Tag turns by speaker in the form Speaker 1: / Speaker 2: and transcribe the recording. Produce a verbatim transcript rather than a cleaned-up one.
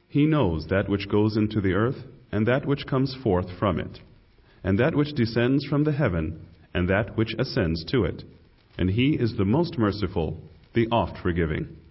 Speaker 1: He knows that which goes into the earth, and that which comes forth from it, and that which descends from the heaven, and that which ascends to it. And He is the most merciful, the oft forgiving.